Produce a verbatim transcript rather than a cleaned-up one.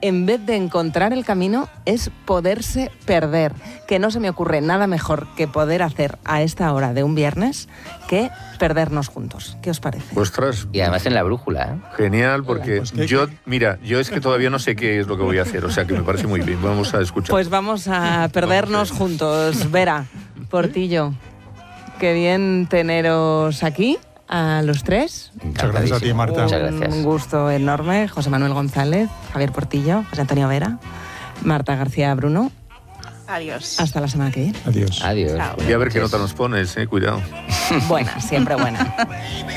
en vez de encontrar el camino, es poderse perder. Que no se me ocurre nada mejor que poder hacer a esta hora de un viernes que perdernos juntos. ¿Qué os parece? Ostras. Y además en la brújula, ¿eh? Genial, porque Pues que- yo, mira, yo es que todavía no sé qué es lo que voy a hacer, o sea que me parece muy bien. Vamos a escuchar. Pues vamos a perdernos juntos. Vera, Portillo, qué bien teneros aquí, a los tres. Muchas gracias a ti, Marta. Muchas gracias. Un gusto enorme. José Manuel González, Javier Portillo, José Antonio Vera, Marta García Bruno. Adiós. Hasta la semana que viene. Adiós. Adiós. Chao. Y a ver qué nota nos pones, eh, cuidado. Buena, siempre buena.